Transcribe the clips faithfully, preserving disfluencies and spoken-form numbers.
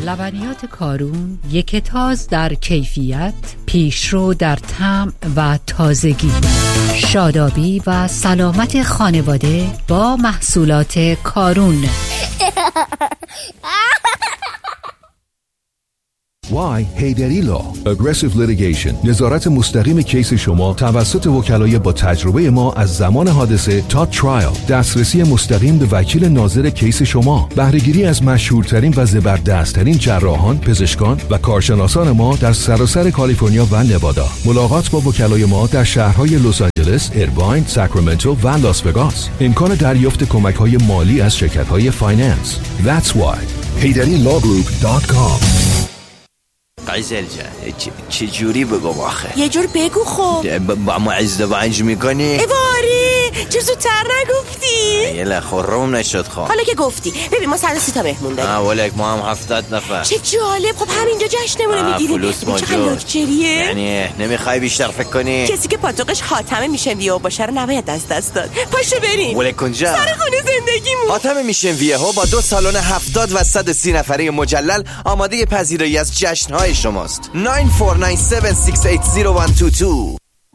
لبنیات کارون یکتاز در کیفیت، پیشرو در طعم و تازگی. شادابی و سلامت خانواده با محصولات کارون. وای هیدری لا Aggressive Litigation، نظارت مستقیم کیس شما توسط وکلای با تجربه ما از زمان حادثه تا ترایل، دسترسی مستقیم به وکیل ناظر کیس شما، بهره‌گیری از مشهورترین و زبردستترین جراحان، پزشکان و کارشناسان ما در سراسر کالیفرنیا و نوادا. ملاقات با وکلای ما در شهرهای لس آنجلس، ایرواین، ساکرامنتو و لاس وگاس. امکان دریافت کمک‌های مالی از شرکت‌های فایننس. That's why هیدری لا گروپ دات کام. قیزل جان چه جوری بگم آخه؟ یه جور بگو خب. با ما ازدواج میکنی؟ ایواری چه زودتر نگفتی؟ یه لخورم نشد خواه. حالا که گفتی ببین ما صد و سی تا مهمون داریم. آه ولک ما هم هفتاد نفر. چه جالب. خب همینجا جشنمونه میگیریم. فلوس موجود. لاکچریه. یعنی نمیخوای بیشتر فکر کنی؟ کسی که پاتوقش حاتمه میشن ویو باشه رو نباید از دست داد. پاشو بریم ولک کنجا سر خونه زندگیمون. حاتمه میشن ویو با دو سالن هفتاد و صد و سی نفره مجلل آماده پذیرایی از جشن‌های شماست. نه چهار نه هفت شش هشت صفر یک دو دو.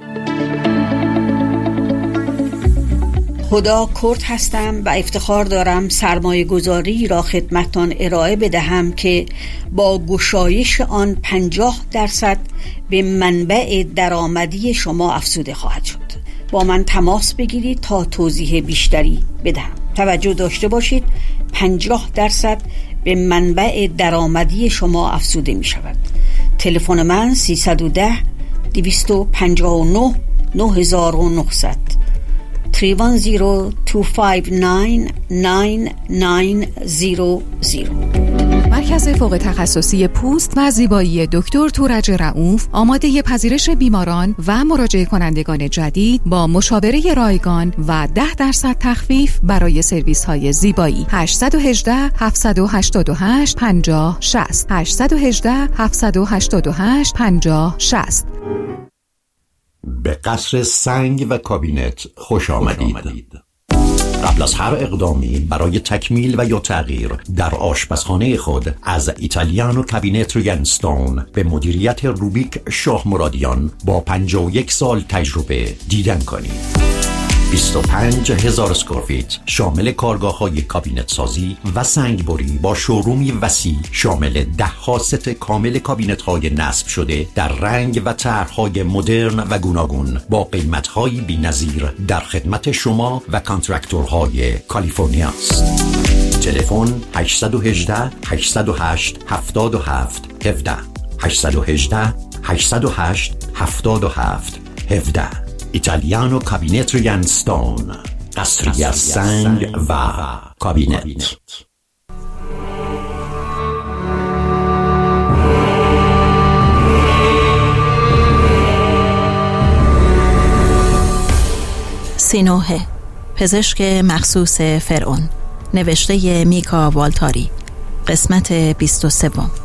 هدا کرد هستم و افتخار دارم سرمایه گذاری را خدمتتان ارائه بدهم که با گشایش آن پنجاه درصد به منبع درآمدی شما افزوده خواهد شد. با من تماس بگیرید تا توضیح بیشتری بدهم. توجه داشته باشید پنجاه درصد به منبع درآمدی شما افزوده می شود. تلفن من سیصد و ده دویست و پنجاه و نه نه هزار و نهصد سه یک صفر دو پنج نه نه نه صفر صفر. مرکز فوق تخصصی پوست و زیبایی دکتر تورج رؤوف آماده پذیرش بیماران و مراجعه کنندگان جدید با مشاوره رایگان و ده درصد تخفیف برای سرویس های زیبایی. هشت یک هشت هفت هشت هشت پنجاه شصت هشت یک هشت هفت هشت هشت پنجاه شصت. به قصر سنگ و کابینت خوش آمدید. قبل از هر اقدامی برای تکمیل و یا تغییر در آشپزخانه خود از ایتالیانو کابینت ریانستون به مدیریت روبیک شاه مرادیان با پنجاه و یک سال تجربه دیدن کنید. بیست و پنج هزار اسکوئر فیت شامل کارگاه‌های کابینت سازی و سنگبری با شورومی وسیع شامل ده ها ست کامل کابینت‌های نصب شده در رنگ و طرح‌های مدرن و گوناگون با قیمت‌های بی‌نظیر در خدمت شما و کانترکتورهای کالیفرنیا است. تلفن هشت یک هشت هشت صفر هشت هفت هفت یک هفت هشت یک هشت هشت صفر هشت هفت هفت یک هفت. ایتالیانو کابینت ریانستون، قصری از سنگ و کابینت. سینوه، پزشک مخصوص فرعون، نوشته میکا والتاری، قسمت بیست و سه.